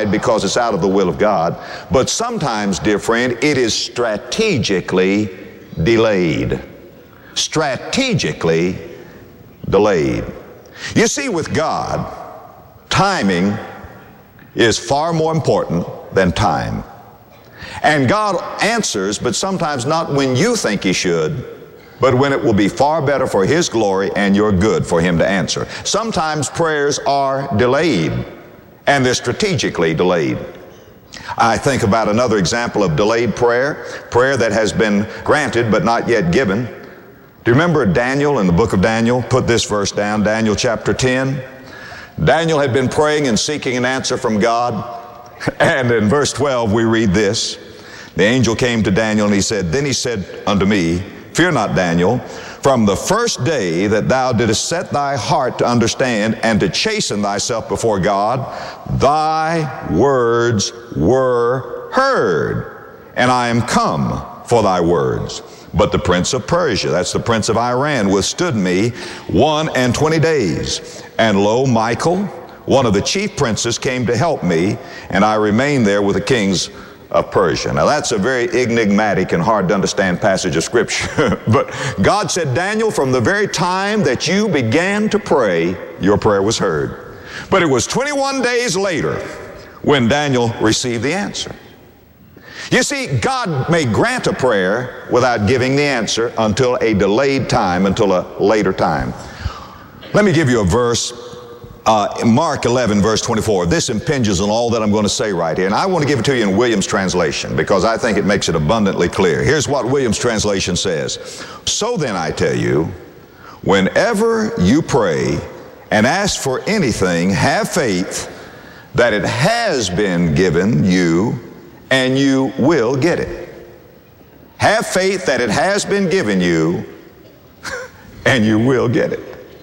denied because it's out of the will of God. But sometimes, dear friend, it is strategically delayed. Strategically delayed. You see, with God, timing is far more important than time. And God answers, but sometimes not when you think He should, but when it will be far better for His glory and your good for Him to answer. Sometimes prayers are delayed, and they're strategically delayed. I think about another example of delayed prayer that has been granted but not yet given. Do you remember Daniel in the book of Daniel? Put this verse down, Daniel chapter 10. Daniel had been praying and seeking an answer from God. And in verse 12 we read this. The angel came to Daniel and then he said unto me, Fear not, Daniel, from the first day that thou didst set thy heart to understand and to chasten thyself before God, thy words were heard, and I am come for thy words. But the prince of Persia, that's the prince of Iran, withstood me 21 days. And lo, Michael, one of the chief princes, came to help me, and I remained there with the kings of Persia. Now that's a very enigmatic and hard to understand passage of Scripture. But God said, Daniel, from the very time that you began to pray, your prayer was heard. But it was 21 days later when Daniel received the answer. You see, God may grant a prayer without giving the answer until a delayed time, until a later time. Let me give you a verse. Mark 11, verse 24. This impinges on all that I'm going to say right here. And I want to give it to you in Williams' translation because I think it makes it abundantly clear. Here's what Williams' translation says. So then I tell you, whenever you pray and ask for anything, have faith that it has been given you and you will get it. Have faith that it has been given you and you will get it.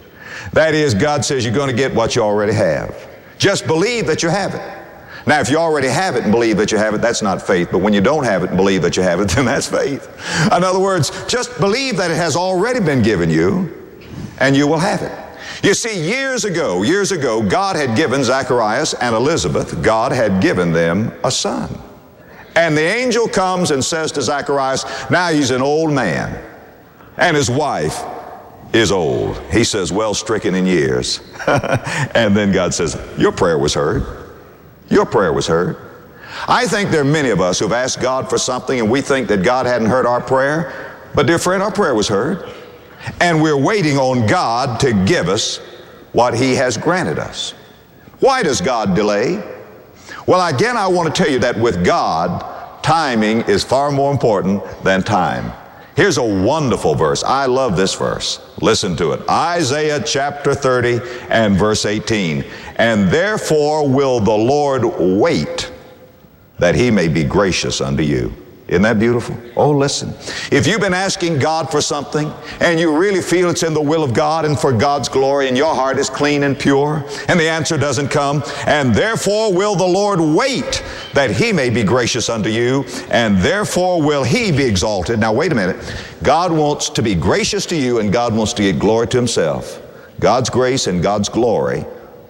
That is, God says you're going to get what you already have. Just believe that you have it. Now, if you already have it and believe that you have it, that's not faith. But when you don't have it and believe that you have it, then that's faith. In other words, just believe that it has already been given you and you will have it. You see, years ago, God had given Zacharias and Elizabeth, God had given them a son. And the angel comes and says to Zacharias, now he's an old man, and his wife is old. He says, well stricken in years. And then God says, your prayer was heard. Your prayer was heard. I think there are many of us who've asked God for something and we think that God hadn't heard our prayer. But dear friend, our prayer was heard. And we're waiting on God to give us what He has granted us. Why does God delay? Well, again, I want to tell you that with God, timing is far more important than time. Here's a wonderful verse. I love this verse. Listen to it. Isaiah chapter 30 and verse 18. And therefore will the Lord wait that He may be gracious unto you. Isn't that beautiful? Oh, listen. If you've been asking God for something and you really feel it's in the will of God and for God's glory and your heart is clean and pure and the answer doesn't come, and therefore will the Lord wait that He may be gracious unto you, and therefore will He be exalted. Now, wait a minute. God wants to be gracious to you and God wants to get glory to Himself. God's grace and God's glory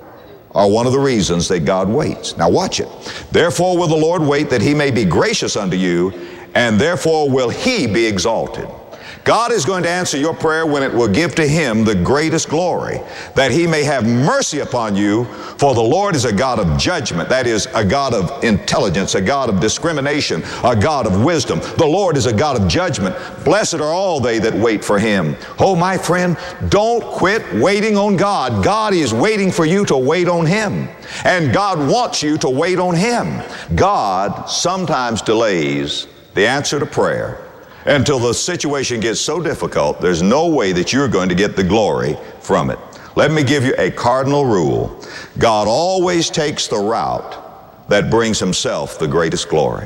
are one of the reasons that God waits. Now watch it. Therefore will the Lord wait that He may be gracious unto you, and therefore will He be exalted. God is going to answer your prayer when it will give to Him the greatest glory, that He may have mercy upon you, for the Lord is a God of judgment, that is, a God of intelligence, a God of discrimination, a God of wisdom. The Lord is a God of judgment. Blessed are all they that wait for Him. Oh, my friend, don't quit waiting on God. God is waiting for you to wait on Him, and God wants you to wait on Him. God sometimes delays the answer to prayer until the situation gets so difficult, there's no way that you're going to get the glory from it. Let me give you a cardinal rule. God always takes the route that brings Himself the greatest glory.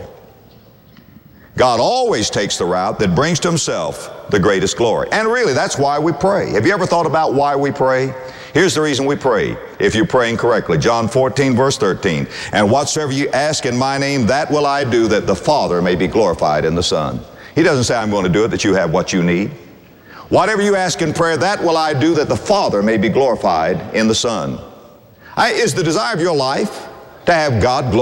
God always takes the route that brings to Himself the greatest glory. And really, that's why we pray. Have you ever thought about why we pray? Here's the reason we pray, if you're praying correctly. John 14, verse 13. And whatsoever you ask in my name, that will I do, that the Father may be glorified in the Son. He doesn't say, I'm going to do it, that you have what you need. Whatever you ask in prayer, that will I do, that the Father may be glorified in the Son. Is the desire of your life to have God glorified?